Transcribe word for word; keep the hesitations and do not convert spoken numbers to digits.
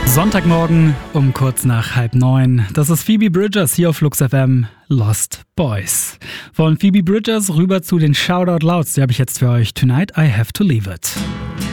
Sonntagmorgen um kurz nach halb neun. Das ist Phoebe Bridgers hier auf Flux F M, Lost Boys. Von Phoebe Bridgers rüber zu den Shoutout Louds, die habe ich jetzt für euch. Tonight I have to leave it.